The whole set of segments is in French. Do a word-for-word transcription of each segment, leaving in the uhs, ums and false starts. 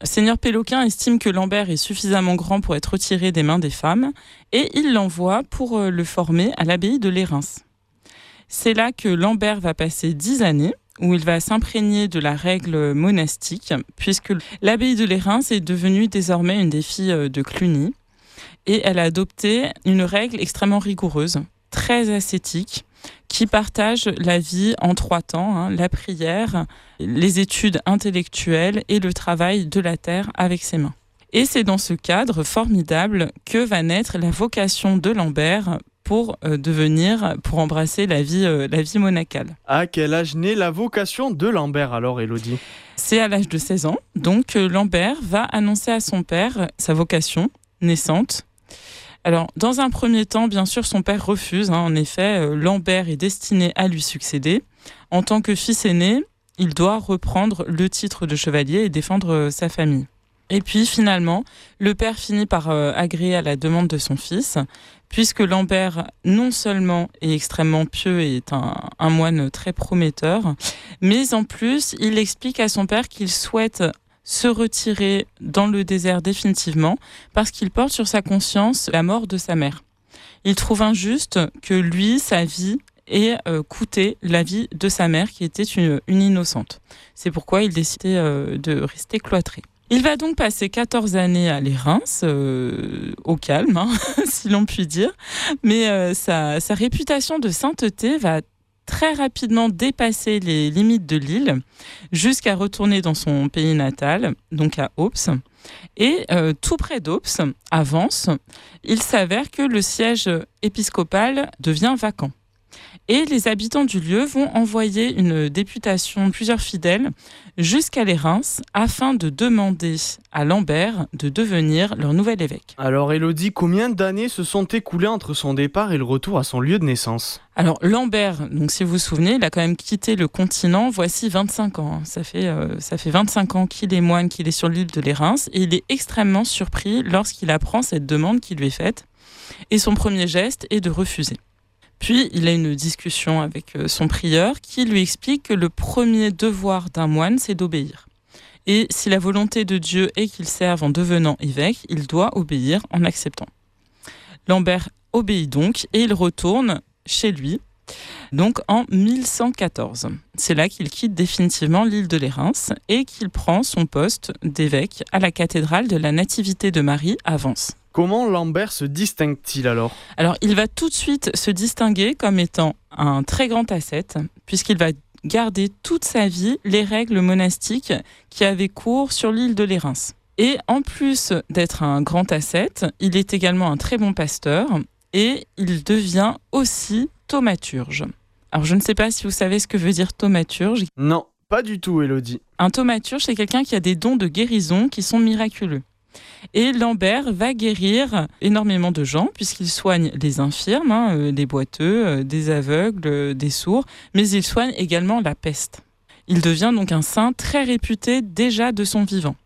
Seigneur Péloquin estime que Lambert est suffisamment grand pour être retiré des mains des femmes et il l'envoie pour le former à l'abbaye de Lérins. C'est là que Lambert va passer dix années où il va s'imprégner de la règle monastique puisque l'abbaye de Lérins est devenue désormais une des filles de Cluny et elle a adopté une règle extrêmement rigoureuse, très ascétique, qui partage la vie en trois temps, hein, la prière, les études intellectuelles et le travail de la terre avec ses mains. Et c'est dans ce cadre formidable que va naître la vocation de Lambert pour euh, devenir, pour embrasser la vie, euh, la vie monacale. À quel âge naît la vocation de Lambert alors, Élodie ? C'est à l'âge de seize ans, donc euh, Lambert va annoncer à son père sa vocation naissante. Alors, dans un premier temps, bien sûr, son père refuse. Hein, en effet, euh, Lambert est destiné à lui succéder. En tant que fils aîné, il doit reprendre le titre de chevalier et défendre euh, sa famille. Et puis, finalement, le père finit par euh, agréer à la demande de son fils, puisque Lambert, non seulement est extrêmement pieux et est un, un moine très prometteur, mais en plus, il explique à son père qu'il souhaite se retirer dans le désert définitivement parce qu'il porte sur sa conscience la mort de sa mère. Il trouve injuste que lui, sa vie, ait euh, coûté la vie de sa mère qui était une, une innocente. C'est pourquoi il décide euh, de rester cloîtré. Il va donc passer quatorze années à Lérins, euh, au calme, hein, si l'on peut dire, mais euh, sa, sa réputation de sainteté va très rapidement dépasser les limites de l'île jusqu'à retourner dans son pays natal, donc à Aups. Et euh, tout près d'Aups, à Vence, il s'avère que le siège épiscopal devient vacant. Et les habitants du lieu vont envoyer une députation, plusieurs fidèles, jusqu'à Lérins afin de demander à Lambert de devenir leur nouvel évêque. Alors Élodie, combien d'années se sont écoulées entre son départ et le retour à son lieu de naissance ? Alors Lambert, donc si vous vous souvenez, il a quand même quitté le continent voici vingt-cinq ans. Ça fait, euh, ça fait vingt-cinq ans qu'il est moine, qu'il est sur l'île de Lérins et il est extrêmement surpris lorsqu'il apprend cette demande qui lui est faite. Et son premier geste est de refuser. Puis, il a une discussion avec son prieur qui lui explique que le premier devoir d'un moine, c'est d'obéir. Et si la volonté de Dieu est qu'il serve en devenant évêque, il doit obéir en acceptant. Lambert obéit donc et il retourne chez lui, donc en mille cent quatorze. C'est là qu'il quitte définitivement l'île de Lérins et qu'il prend son poste d'évêque à la cathédrale de la Nativité de Marie à Vence. Comment Lambert se distingue-t-il alors ? Alors, il va tout de suite se distinguer comme étant un très grand ascète, puisqu'il va garder toute sa vie les règles monastiques qui avaient cours sur l'île de Lérins. Et en plus d'être un grand ascète, il est également un très bon pasteur et il devient aussi thaumaturge. Alors, je ne sais pas si vous savez ce que veut dire thaumaturge. Non, pas du tout, Élodie. Un thaumaturge, c'est quelqu'un qui a des dons de guérison qui sont miraculeux. Et Lambert va guérir énormément de gens puisqu'il soigne les infirmes, hein, euh, des boiteux, euh, des aveugles, euh, des sourds, mais il soigne également la peste. Il devient donc un saint très réputé déjà de son vivant.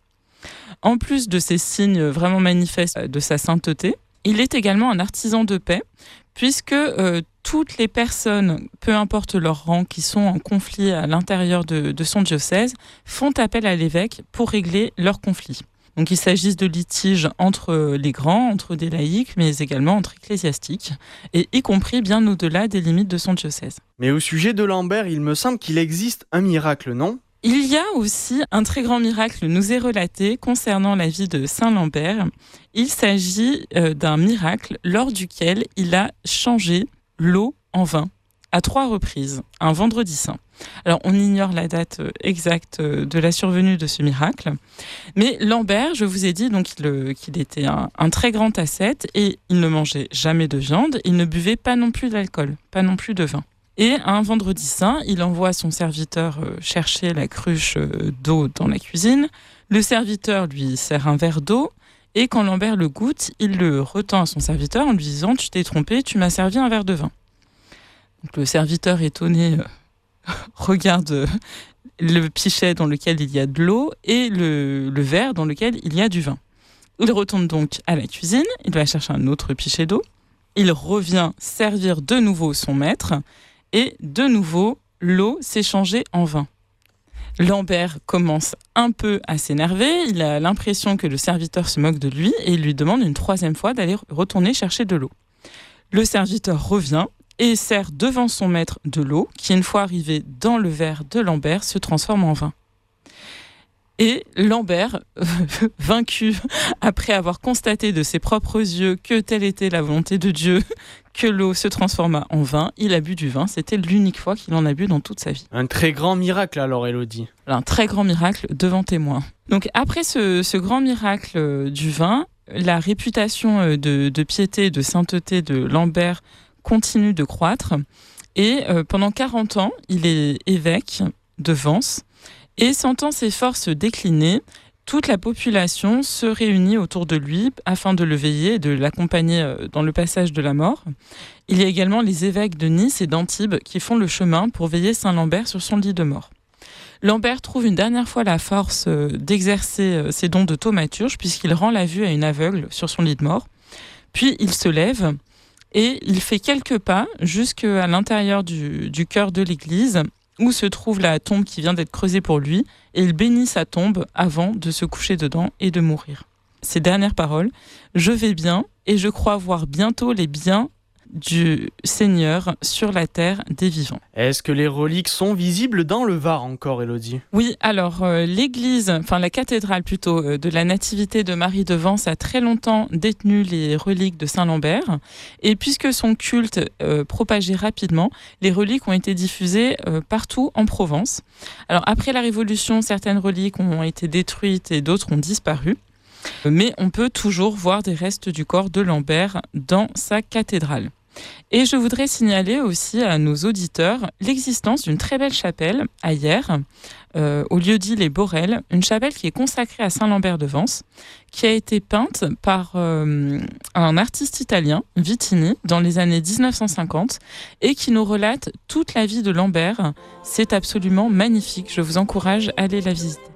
En plus de ces signes vraiment manifestes de sa sainteté, il est également un artisan de paix puisque euh, toutes les personnes, peu importe leur rang, qui sont en conflit à l'intérieur de, de son diocèse, font appel à l'évêque pour régler leurs conflits. Donc il s'agisse de litiges entre les grands, entre des laïcs, mais également entre ecclésiastiques, et y compris bien au-delà des limites de son diocèse. Mais au sujet de Lambert, il me semble qu'il existe un miracle, non ? Il y a aussi un très grand miracle nous est relaté concernant la vie de Saint Lambert. Il s'agit euh, d'un miracle lors duquel il a changé l'eau en vin à trois reprises, un vendredi saint. Alors, on ignore la date exacte de la survenue de ce miracle, mais Lambert, je vous ai dit donc qu'il, qu'il était un, un très grand ascète et il ne mangeait jamais de viande, il ne buvait pas non plus d'alcool, pas non plus de vin. Et un vendredi saint, il envoie son serviteur chercher la cruche d'eau dans la cuisine. Le serviteur lui sert un verre d'eau et quand Lambert le goûte, il le retend à son serviteur en lui disant « Tu t'es trompé, tu m'as servi un verre de vin ». Donc, le serviteur étonné euh, regarde euh, le pichet dans lequel il y a de l'eau et le, le verre dans lequel il y a du vin. Il retourne donc à la cuisine, il va chercher un autre pichet d'eau, il revient servir de nouveau son maître et de nouveau l'eau s'est changée en vin. Lambert commence un peu à s'énerver, il a l'impression que le serviteur se moque de lui et il lui demande une troisième fois d'aller retourner chercher de l'eau. Le serviteur revient et sert devant son maître de l'eau qui, une fois arrivé dans le verre de Lambert, se transforme en vin. Et Lambert, vaincu après avoir constaté de ses propres yeux que telle était la volonté de Dieu, que l'eau se transforma en vin, il a bu du vin. C'était l'unique fois qu'il en a bu dans toute sa vie. Un très grand miracle alors, Élodie. Un très grand miracle devant témoin. Donc après ce, ce grand miracle du vin, la réputation de, de piété et de sainteté de Lambert continue de croître. Et euh, pendant quarante ans, il est évêque de Vence. Et sentant ses forces décliner, toute la population se réunit autour de lui afin de le veiller et de l'accompagner dans le passage de la mort. Il y a également les évêques de Nice et d'Antibes qui font le chemin pour veiller Saint-Lambert sur son lit de mort. Lambert trouve une dernière fois la force d'exercer ses dons de thaumaturge puisqu'il rend la vue à une aveugle sur son lit de mort. Puis il se lève et il fait quelques pas jusqu'à l'intérieur du, du chœur de l'église où se trouve la tombe qui vient d'être creusée pour lui, et il bénit sa tombe avant de se coucher dedans et de mourir. Ces dernières paroles, « Je vais bien, et je crois voir bientôt les biens du Seigneur sur la terre des vivants. » Est-ce que les reliques sont visibles dans le Var encore, Élodie ? Oui, alors euh, l'église, enfin la cathédrale plutôt, euh, de la Nativité de Marie de Vence a très longtemps détenu les reliques de Saint-Lambert. Et puisque son culte euh, propageait rapidement, les reliques ont été diffusées euh, partout en Provence. Alors après la Révolution, certaines reliques ont été détruites et d'autres ont disparu. Mais on peut toujours voir des restes du corps de Lambert dans sa cathédrale. Et je voudrais signaler aussi à nos auditeurs l'existence d'une très belle chapelle à Hyères, euh, au lieu-dit Les Borelles, une chapelle qui est consacrée à Saint-Lambert de Vence, qui a été peinte par euh, un artiste italien, Vitini, dans les années dix-neuf cent cinquante, et qui nous relate toute la vie de Lambert. C'est absolument magnifique, je vous encourage à aller la visiter.